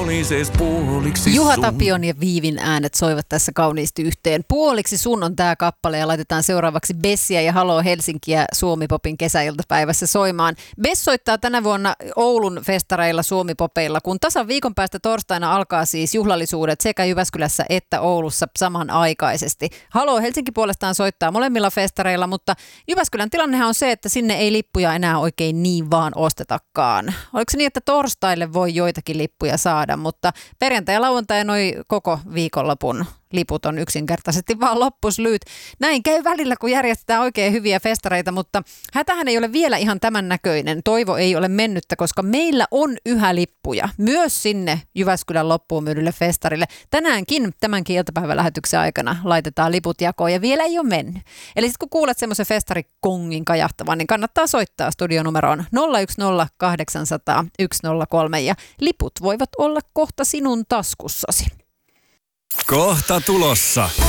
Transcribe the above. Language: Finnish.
oli ses puoliksi Juha sun. Tapion ja Viivin äänet soivat tässä kauniisti yhteen. Puoliksi sun on tää kappale ja laitetaan seuraavaksi Bessiä ja Haloo Helsinkiä Suomi-popin kesäiltapäivässä soimaan. Bess soittaa tänä vuonna Oulun festareilla Suomi-popeilla, kun tasan viikon päästä torstaina alkaa siis juhlallisuudet sekä Jyväskylässä että Oulussa samanaikaisesti. Haloo Helsinki puolestaan soittaa molemmilla festareilla, mutta Jyväskylän tilannehan on se, että sinne ei lippuja enää oikein niin vaan ostetakaan. Oliko se niin, että torstaille voi joitakin lippuja saada, mutta perjantai ja lauantai noi koko viikonlopun liput on yksinkertaisesti vaan loppuslyyt. Näin käy välillä, kun järjestetään oikein hyviä festareita, mutta hätähän ei ole vielä ihan tämän näköinen. Toivo ei ole mennyttä, koska meillä on yhä lippuja. Myös sinne Jyväskylän loppuun myydylle festarille. Tänäänkin tämänkin iltapäivälähetyksen aikana laitetaan liput jakoon ja vielä ei ole mennyt. Eli sitten kun kuulet semmoisen festarikongin kajahtavan, niin kannattaa soittaa studionumeroon 010 800 103 ja liput voivat olla kohta sinun taskussasi. Kohta tulossa.